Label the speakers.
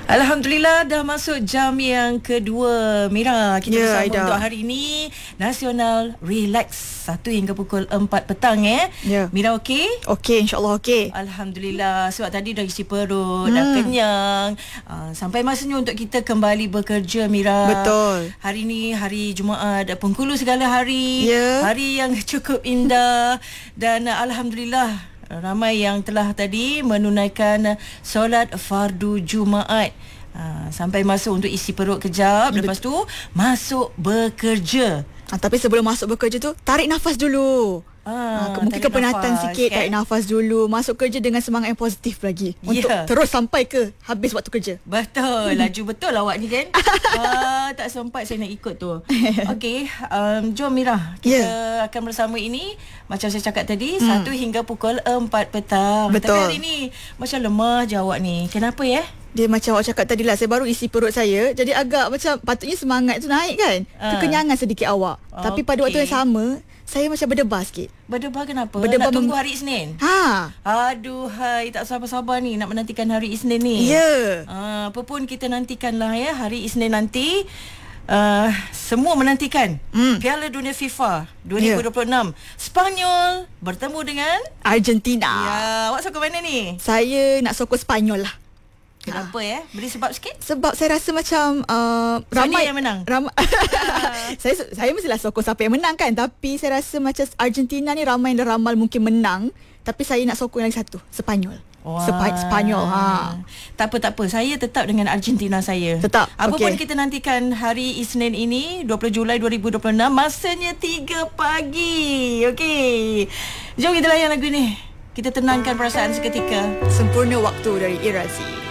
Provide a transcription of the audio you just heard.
Speaker 1: Alhamdulillah dah masuk jam yang kedua. Mira, kita bersama
Speaker 2: Aida.
Speaker 1: untuk hari ini Nasional Relax 1 hingga pukul 4 petang Mira okey?
Speaker 2: Okey, insyaAllah okey.
Speaker 1: Alhamdulillah. Sebab tadi dah isi perut, dah kenyang. Sampai masanya untuk kita kembali bekerja, Mira.
Speaker 2: Betul.
Speaker 1: Hari ni hari Jumaat, penghulu segala hari. Hari yang cukup indah. Dan Alhamdulillah ramai yang telah tadi menunaikan solat fardu Jumaat. Sampai masa untuk isi perut kejap. Lepas tu masuk bekerja.
Speaker 2: Tapi sebelum masuk bekerja tu, tarik nafas dulu. Mungkin kepenatan sikit kan? Tarik nafas dulu. Masuk kerja dengan semangat yang positif lagi, untuk terus sampai ke habis waktu kerja.
Speaker 1: Betul. Laju betul awak ni kan. Tak sempat saya nak ikut tu. Okey, jom Mira, kita akan bersama ini. Macam saya cakap tadi, 1 hingga pukul 4 petang.
Speaker 2: Betul.
Speaker 1: Tapi hari ni macam lemah je awak ni. Kenapa ya?
Speaker 2: Dia macam awak cakap tadi lah, saya baru isi perut saya, jadi agak macam patutnya semangat tu naik kan. Kekenyangan sedikit awak. Tapi pada waktu yang sama, saya macam berdebar sikit.
Speaker 1: Berdebar kenapa?
Speaker 2: Berdebar
Speaker 1: nak tunggu hari Isnin? Aduhai, tak sabar-sabar ni nak menantikan hari Isnin ni. Apa pun kita nantikanlah ya, hari Isnin nanti. Semua menantikan Piala Dunia FIFA 2026. Spanyol bertemu dengan
Speaker 2: Argentina.
Speaker 1: Awak sokong mana ni?
Speaker 2: Saya nak sokong Spanyol lah.
Speaker 1: Kenapa Beri sebab sikit.
Speaker 2: Sebab saya rasa macam ramai
Speaker 1: yang menang.
Speaker 2: Saya mestilah sokong siapa yang menang kan. Tapi saya rasa macam Argentina ni ramai yang ramal mungkin menang. Tapi saya nak sokong yang lagi satu, Spanyol. Spanyol.
Speaker 1: Tak apa. Saya tetap dengan Argentina saya.
Speaker 2: Tetap.
Speaker 1: Apa pun kita nantikan hari Isnin ini 20 Julai 2026. Masanya 3 pagi. Okey. Jom kita layan lagu ni. Kita tenangkan perasaan seketika.
Speaker 2: Sempurna waktu dari Irazi.